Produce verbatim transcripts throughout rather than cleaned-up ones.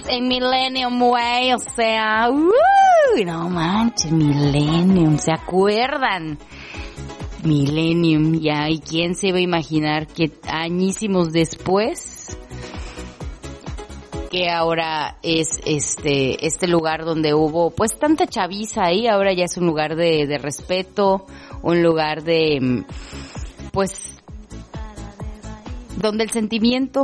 en Millennium Way, o sea, uy, no manches, Millennium, ¿se acuerdan? Millennium, ya, ¿y quién se iba a imaginar que añísimos después, que ahora es este este lugar donde hubo pues tanta chaviza ahí, ahora ya es un lugar de, de respeto, un lugar de, pues, donde el sentimiento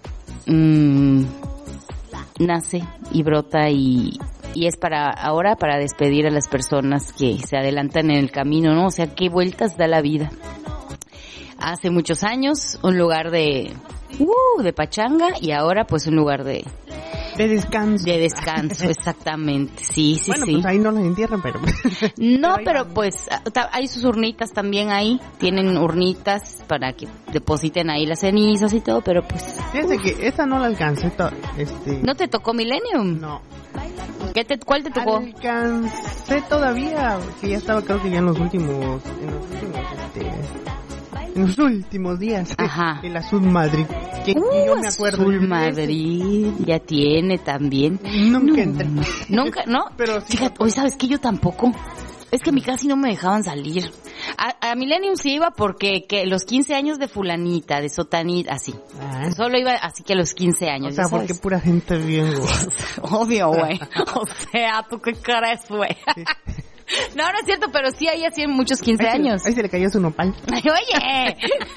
mmm, nace y brota y, y es para ahora para despedir a las personas que se adelantan en el camino, ¿no? O sea, qué vueltas da la vida. Hace muchos años un lugar de uh, de pachanga y ahora pues un lugar de de descanso. De descanso, exactamente. Sí, sí, bueno, sí. Bueno, pues ahí no las entierran, pero no, pero pues hay sus urnitas también ahí, tienen urnitas para que depositen ahí las cenizas y todo, pero pues fíjate uh. que esa no la alcancé, to- este ¿No te tocó Millennium? No. ¿Qué te, ¿Cuál te tocó? Alcancé todavía, que ya estaba creo que ya en los últimos, en los últimos, este, en los últimos días. Ajá. En la Sud Madrid. Que uh, yo me acuerdo. Sud Madrid, ya tiene también. Nunca no, entré. Nunca, ¿no? Pero sí. Fíjate, hoy sabes que yo tampoco. Es que a mí casi no me dejaban salir. A, a Millennium sí iba porque que los quince años de fulanita, de sotanita, así. Ah. Solo iba así que a los quince años. O sea, porque pura gente bien, güey. Obvio, güey. O sea, ¿tú qué crees, güey? Sí. No, no es cierto, pero sí ahí hacían muchos quince ahí años. Se, ahí se le cayó su nopal. Ay, oye.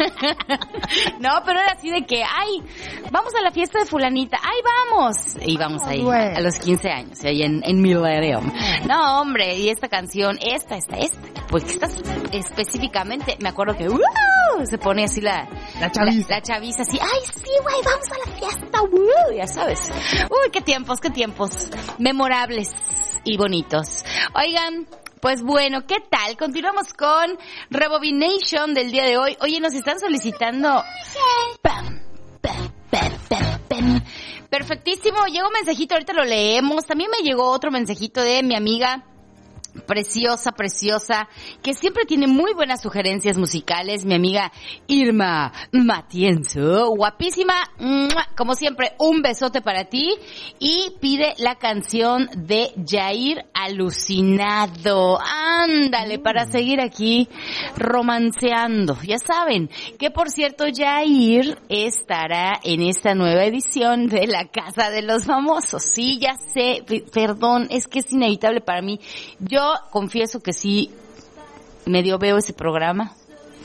No, pero era así de que, ay, vamos a la fiesta de fulanita. Ay, vamos. Y vamos ahí oh, a, a los quince años, ahí en, en Millennium. No, hombre, y esta canción, esta, esta, esta, pues que estás específicamente, me acuerdo que, ¡uh! Se pone así la... La chaviza. La, la chaviza así, ay, sí, güey, vamos a la fiesta, ¡uh! Ya sabes. Uy, qué tiempos, qué tiempos. Memorables y bonitos. Oigan... Pues bueno, ¿qué tal? Continuamos con Rebobination del día de hoy. Oye, nos están solicitando... Pam, pam, pam, pam, pam. Perfectísimo, llegó un mensajito, ahorita lo leemos. También me llegó otro mensajito de mi amiga... Preciosa, preciosa, que siempre tiene muy buenas sugerencias musicales, mi amiga Irma Matienzo, guapísima, como siempre, un besote para ti, y pide la canción de Jair, Alucinado. Ándale, para seguir aquí romanceando. Ya saben, que por cierto, Jair estará en esta nueva edición de La Casa de los Famosos. Sí, ya sé, perdón, es que es inevitable para mí. Yo Yo confieso que sí, medio veo ese programa.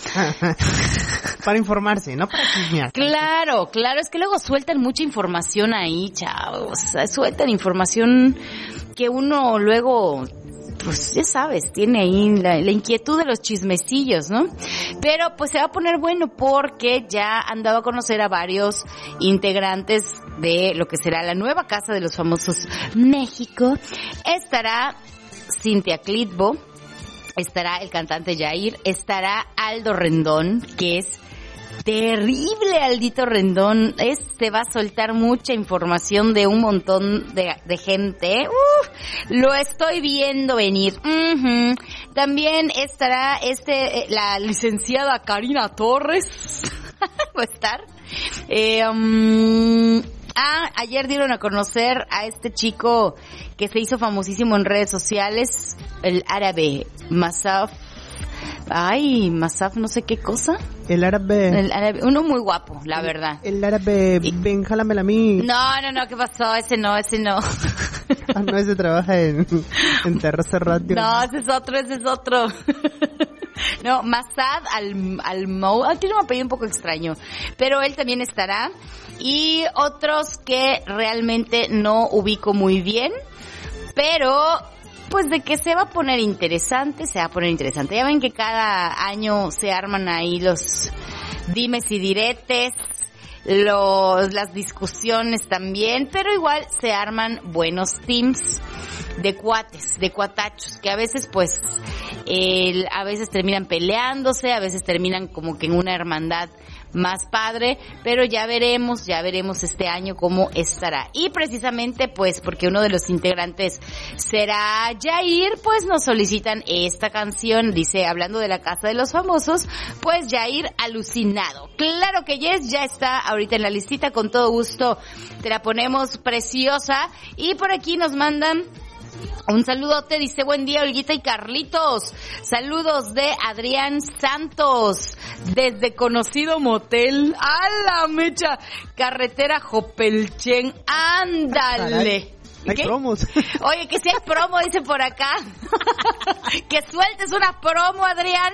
Para informarse, no para chismear. Claro, claro, es que luego sueltan mucha información ahí, chavos. Sueltan información que uno luego, pues ya sabes, tiene ahí la, la inquietud de los chismecillos, ¿no? Pero pues se va a poner bueno porque ya han dado a conocer a varios integrantes de lo que será la nueva Casa de los Famosos México. Estará Cintia Clitbo, estará el cantante Jair, estará Aldo Rendón, que es terrible Aldito Rendón, este va a soltar mucha información de un montón de, de gente, uh, lo estoy viendo venir. Uh-huh. También estará este la licenciada Karina Torres, va a estar. Eh, um, Ah, ayer dieron a conocer a este chico que se hizo famosísimo en redes sociales, el árabe Masaf. Ay, Masaf, no sé qué cosa. El árabe. El árabe, uno muy guapo, la el, verdad. El árabe, y, ven, jálamela a mí. No, no, no, ¿qué pasó? Ese no, ese no. Ah, no, ese trabaja en, en Terraza Radio. No, ese es otro, ese es otro. No, Masad al al Mou, tiene un apellido un poco extraño, pero él también estará, y otros que realmente no ubico muy bien, pero pues de que se va a poner interesante, se va a poner interesante. Ya ven que cada año se arman ahí los dimes y diretes, los las discusiones también, pero igual se arman buenos teams de cuates, de cuatachos, que a veces pues eh, a veces terminan peleándose, a veces terminan como que en una hermandad más padre, pero ya veremos, ya veremos este año cómo estará. Y precisamente pues porque uno de los integrantes será Yair, pues nos solicitan esta canción, dice, hablando de la Casa de los Famosos, pues Yair Alucinado. Claro que yes, ya está ahorita en la listita, con todo gusto te la ponemos, preciosa. Y por aquí nos mandan un saludote, dice, buen día Olguita y Carlitos, saludos de Adrián Santos, desde conocido motel, ¡a la mecha! Carretera Jopelchen, ándale. Hay ¿Qué? promos. Oye, que si hay promo, dice por acá. Que sueltes una promo, Adrián.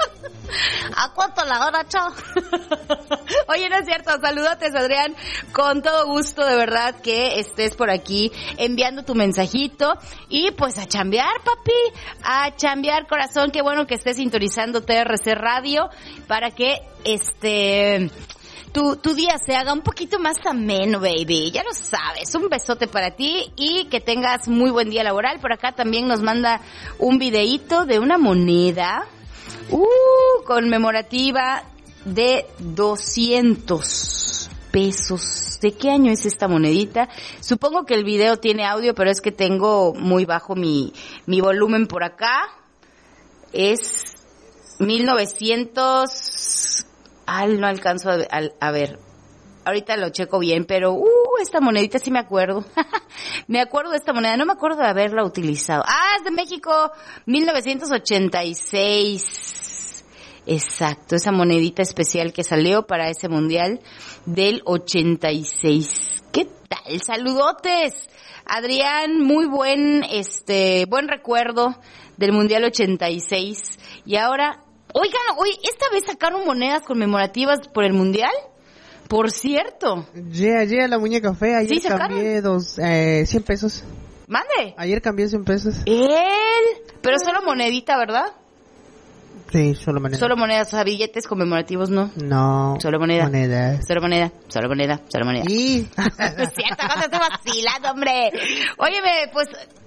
¿A cuánto la hora, chao? Oye, no es cierto, saludotes, Adrián, con todo gusto, de verdad, que estés por aquí enviando tu mensajito. Y pues a chambear, papi, a chambear, corazón, qué bueno que estés sintonizando T R C Radio para que este... Tu, tu día se haga un poquito más ameno, baby. Ya lo sabes. Un besote para ti y que tengas muy buen día laboral. Por acá también nos manda un videíto de una moneda uh, conmemorativa de doscientos pesos. ¿De qué año es esta monedita? Supongo que el video tiene audio, pero es que tengo muy bajo mi, mi volumen por acá. Es mil novecientos... Ay, no alcanzo a, a, a ver. Ahorita lo checo bien, pero uh, esta monedita sí me acuerdo. Me acuerdo de esta moneda, no me acuerdo de haberla utilizado. Ah, es de México, mil novecientos ochenta y seis. Exacto, esa monedita especial que salió para ese mundial del ochenta y seis. ¿Qué tal? Saludotes. Adrián, muy buen este buen recuerdo del mundial ochenta y seis. Y ahora, oigan, hoy esta vez sacaron monedas conmemorativas por el mundial. Por cierto. Yeah, yeah, la muñeca fea. Ayer ¿Sí cambié dos, eh, cien pesos. Mande. Ayer cambié cien pesos. Él. Pero solo monedita, ¿verdad? Sí, solo moneda. Solo monedas, o sea, billetes conmemorativos, ¿no? No. Solo moneda. Monedas. Solo moneda, solo moneda, solo moneda. Y... No es cierto, no te estoy vacilando, hombre. Óyeme, pues...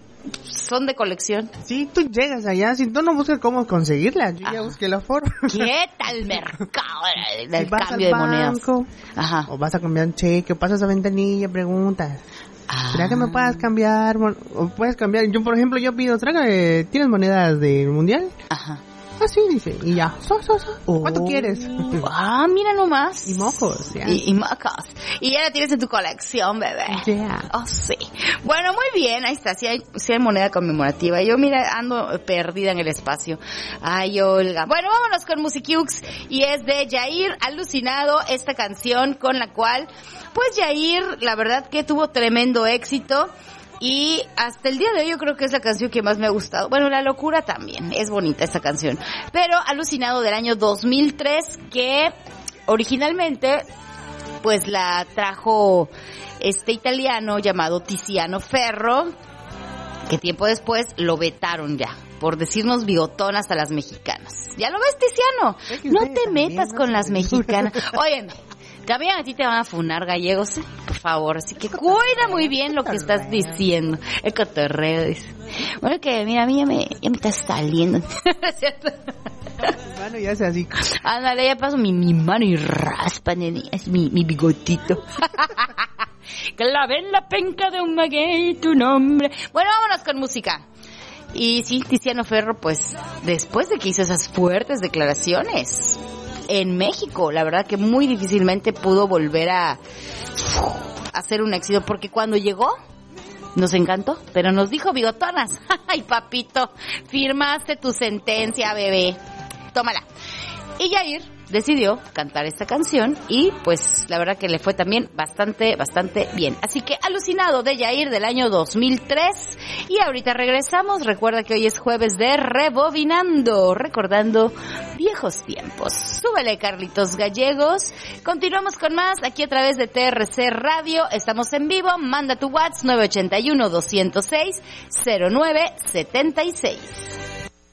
son de colección. Sí, tú llegas allá, si tú no buscas cómo conseguirla, yo ya busqué la forma. ¿Qué tal mercado del si vas cambio al de monedas? banco, Ajá. o vas a cambiar un cheque, o pasas a ventanilla, preguntas. Ah. ¿Será que me puedas cambiar? O puedes cambiar. Yo, por ejemplo, yo pido, traga, eh, ¿tienes monedas del mundial? Ajá. Ah, sí, dice. Y ya. So, so, so. ¿Cuánto Oh. quieres? Ah, mira nomás. Y mojos, ya. Y, y mocos. Y ya la tienes en tu colección, bebé. Yeah. Oh, sí. Bueno, muy bien, ahí está. Sí hay, sí hay moneda conmemorativa. Yo, mira, ando perdida en el espacio. Ay, Olga. Bueno, vámonos con Musiquiux. Y es de Yair Alucinado, esta canción con la cual, pues Yair, la verdad que tuvo tremendo éxito. Y hasta el día de hoy yo creo que es la canción que más me ha gustado. Bueno, La Locura también, es bonita esta canción. Pero Alucinado del año dos mil tres, que originalmente pues la trajo este italiano llamado Tiziano Ferro, que tiempo después lo vetaron ya, por decirnos bigotonas a las mexicanas. ¿Ya lo ves, Tiziano? Es que No ustedes te también, metas ¿no? con las mexicanas. Óyeme. También a ti te van a funar, gallegos, ¿eh? Por favor. Así que cuida muy bien lo que estás diciendo. El cotorreo, dice. Bueno, que mira, a mí ya me, ya me está saliendo. ¿Cierto? Bueno, ya sea así. Ándale, ya paso mi, mi mano y raspa, nene. Es mi, mi bigotito. Clavé en la penca de un maguey tu nombre. Bueno, vámonos con música. Y sí, Tiziano Ferro, pues, después de que hizo esas fuertes declaraciones en México, la verdad que muy difícilmente pudo volver a, a hacer un éxito, porque cuando llegó nos encantó, pero nos dijo bigotonas. Ay, papito, firmaste tu sentencia, bebé, tómala. Y Yair decidió cantar esta canción y pues la verdad que le fue también bastante, bastante bien. Así que Alucinado de Yair del año dos mil tres. Y ahorita regresamos. Recuerda que hoy es jueves de Rebobinando, recordando viejos tiempos. Súbele, Carlitos Gallegos. Continuamos con más aquí a través de T R C Radio. Estamos en vivo. Manda tu WhatsApp nueve ocho uno, dos cero seis, cero nueve siete seis.